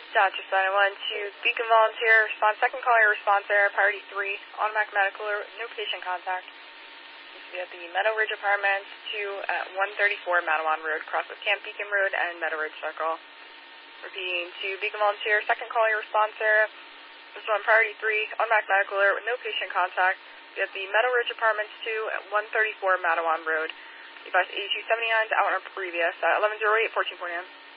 Dr. Sign 1 to Beacon Volunteer, response second caller, response error, priority 3, automatic medical alert, no patient contact. This will be at the Meadow Ridge Apartments, 2 at 134 Madawan Road, cross with Camp Beacon Road and Meadow Ridge Circle. Repeating to Beacon Volunteer, second caller, response error. This one, priority 3, automatic medical alert with no patient contact. We have the Meadow Ridge Apartments 2 at 134 Madawan Road. Device 8279 to out on previous at 1108, 1449.